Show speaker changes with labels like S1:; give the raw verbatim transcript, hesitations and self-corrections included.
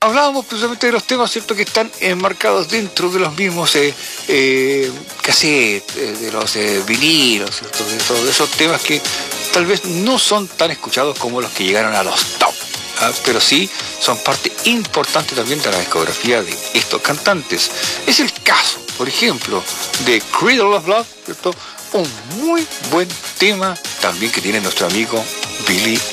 S1: hablábamos precisamente de los temas, ¿cierto?, que están enmarcados dentro de los mismos eh, eh, cassettes, eh, de los eh, vinilos, ¿cierto?, de, todo, de esos temas que tal vez no son tan escuchados como los que llegaron a los top, ¿ah? Pero sí son parte importante también de la discografía de estos cantantes. Es el caso, por ejemplo, de Cradle of Love, ¿cierto?, un muy buen tema también que tiene nuestro amigo Billy